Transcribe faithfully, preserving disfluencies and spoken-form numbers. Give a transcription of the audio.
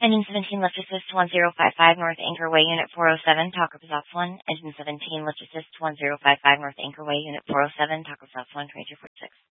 Engine seventeen, lift assist one zero five five, North Anchorway, Unit four oh seven, Taco South one. Engine seventeen, lift assist one zero five five, North Anchorway, Unit four oh seven, Taco South one, twenty-two forty-six.